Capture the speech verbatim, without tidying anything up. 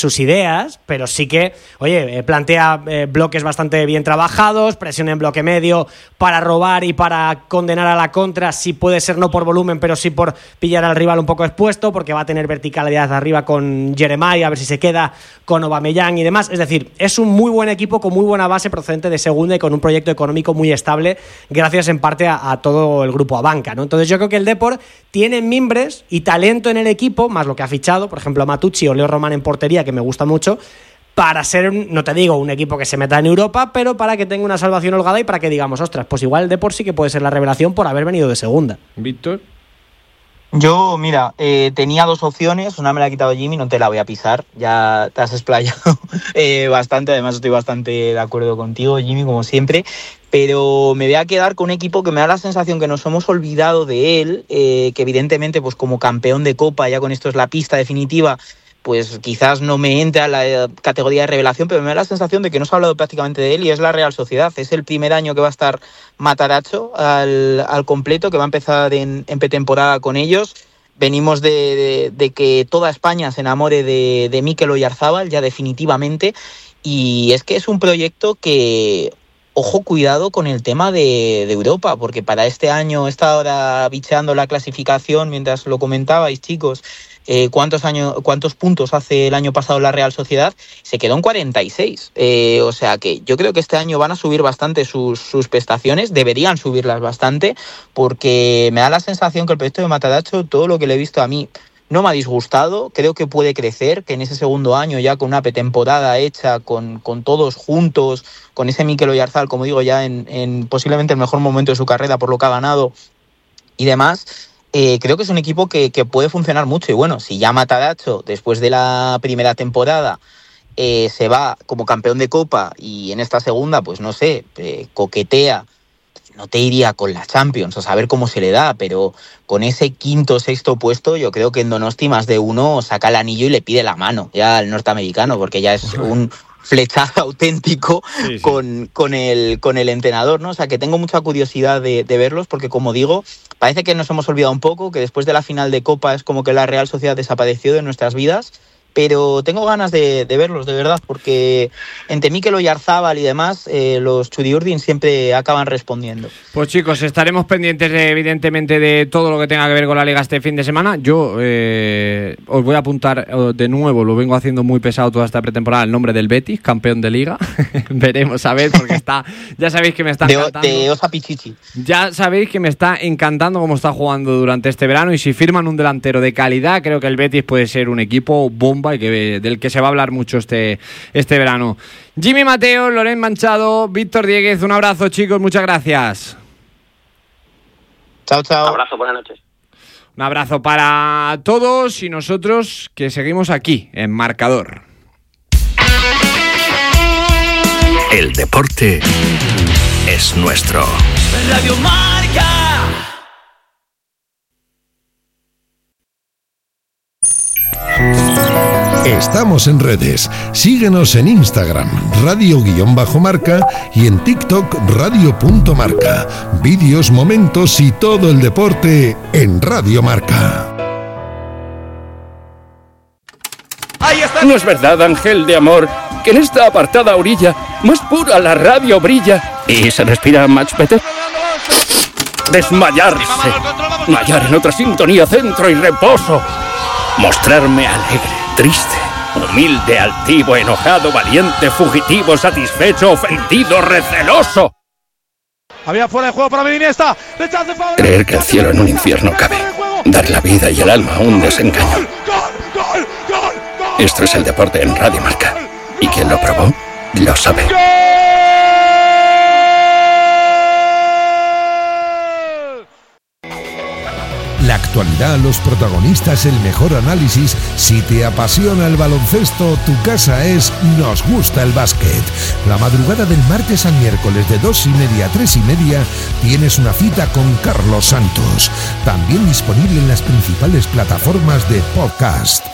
sus ideas, pero sí que, oye, eh, plantea eh, bloques bastante bien trabajados, presión en bloque medio para robar y para condenar a la contra, si puede ser no por volumen, pero sí por pillar al rival un poco expuesto, porque va a tener verticalidad arriba con Jeremiah, a ver si se queda con Aubameyang y demás. Es decir, es un muy buen equipo con muy buena base procedente de segunda y con un proyecto económico muy estable, gracias en parte a, a todo el grupo Abanca, ¿no? Entonces yo creo que el Depor tiene mimbres y talento en el equipo, más lo que ha fichado, por ejemplo, Matucci o Leo Román en portería, que me gusta mucho, para ser, no te digo un equipo que se meta en Europa, pero para que tenga una salvación holgada y para que digamos, ostras, pues igual el Depor sí que puede ser la revelación por haber venido de segunda. Víctor. Yo, mira, eh, tenía dos opciones, una me la ha quitado Jimmy, no te la voy a pisar, ya te has explayado eh, bastante, además estoy bastante de acuerdo contigo, Jimmy, como siempre, pero me voy a quedar con un equipo que me da la sensación que nos hemos olvidado de él, eh, que evidentemente pues como campeón de Copa, ya con esto es la pista definitiva, pues quizás no me entra a la categoría de revelación, pero me da la sensación de que no se ha hablado prácticamente de él y es la Real Sociedad. Es el primer año que va a estar Matarazzo al, al completo, que va a empezar en, en pretemporada con ellos. Venimos de, de, de que toda España se enamore de, de Mikel Oyarzábal, ya definitivamente, y es que es un proyecto que... Ojo, cuidado con el tema de, de Europa, porque para este año está ahora bicheando la clasificación, mientras lo comentabais, chicos, eh, cuántos años, cuántos puntos hace el año pasado la Real Sociedad, se quedó en cuarenta y seis. Eh, o sea que yo creo que este año van a subir bastante sus, sus prestaciones, deberían subirlas bastante, porque me da la sensación que el proyecto de Matarazzo, todo lo que le he visto a mí, no me ha disgustado, creo que puede crecer, que en ese segundo año ya con una pretemporada hecha, con, con todos juntos, con ese Mikel Oyarzábal, como digo, ya en, en posiblemente el mejor momento de su carrera por lo que ha ganado y demás, eh, creo que es un equipo que, que puede funcionar mucho. Y bueno, si ya Matarazzo, después de la primera temporada, eh, se va como campeón de Copa y en esta segunda, pues no sé, eh, coquetea, no te iría con la Champions, a saber cómo se le da, pero con ese quinto o sexto puesto, yo creo que en Donosti más de uno saca el anillo y le pide la mano ya al norteamericano, porque ya es un flechazo auténtico sí, sí. Con, con, el, con el entrenador, ¿no? O sea, que tengo mucha curiosidad de, de verlos, porque como digo, parece que nos hemos olvidado un poco, que después de la final de Copa es como que la Real Sociedad desapareció de nuestras vidas, pero tengo ganas de, de verlos, de verdad, porque entre Mikel Oyarzábal y demás, eh, los Churiurdin siempre acaban respondiendo. Pues chicos, estaremos pendientes de, evidentemente de todo lo que tenga que ver con la Liga este fin de semana. Yo eh, os voy a apuntar de nuevo, lo vengo haciendo muy pesado toda esta pretemporada, el nombre del Betis, campeón de Liga. Veremos a ver, porque está, ya sabéis que me está de, encantando. De Osa Pichichi. Ya sabéis que me está encantando cómo está jugando durante este verano, y si firman un delantero de calidad, creo que el Betis puede ser un equipo bomba y que, del que se va a hablar mucho este, este verano. Jimmy Mateo, Loren Manchado, Víctor Dieguez, un abrazo, chicos, muchas gracias. Chao, chao. Un abrazo, buenas noches. Un abrazo para todos y nosotros que seguimos aquí en Marcador. El deporte es nuestro. Radio Marca. Estamos en redes. Síguenos en Instagram, radio-marca, y en TikTok, radio.marca. Vídeos, momentos y todo el deporte en Radio Marca. ¿No es verdad, ángel de amor, que en esta apartada orilla más pura la radio brilla y se respira much better? Desmayarse, mallar en otra sintonía, centro y reposo, mostrarme alegre, triste, humilde, altivo, enojado, valiente, fugitivo, satisfecho, ofendido, receloso. Había fuera de juego para Iniesta. Creer que el cielo en un infierno cabe, dar la vida y el alma a un desengaño. Esto es el deporte en Radio Marca, y quien lo probó lo sabe. La actualidad, los protagonistas, el mejor análisis. Si te apasiona el baloncesto, tu casa es Nos Gusta el Básquet. La madrugada del martes al miércoles de dos y media a tres y media tienes una cita con Carlos Santos. También disponible en las principales plataformas de podcast.